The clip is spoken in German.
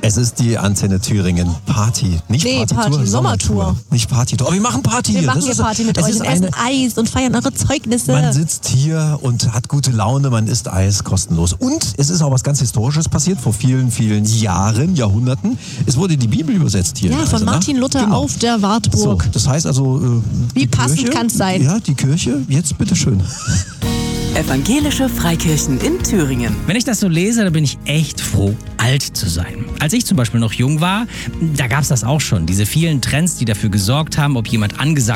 Es ist die Antenne Thüringen Party. Nicht Partytour, Party, Sommertour. Nicht Partytour. Aber wir machen Party hier. Wir machen hier Party mit euch und essen Eis und feiern eure Zeugnisse. Man sitzt hier und hat gute Laune, man isst Eis kostenlos. Und es ist auch was ganz Historisches passiert vor vielen, vielen Jahren, Jahrhunderten. Es wurde die Bibel übersetzt hier. Ja, von Martin Luther auf der Wartburg. So, das heißt also, wie passend kann es sein? Ja, die Kirche, jetzt bitteschön. Evangelische Freikirchen in Thüringen. Wenn ich das so lese, dann bin ich echt froh, alt zu sein. Als ich zum Beispiel noch jung war, da gab es das auch schon. Diese vielen Trends, die dafür gesorgt haben, ob jemand angesagt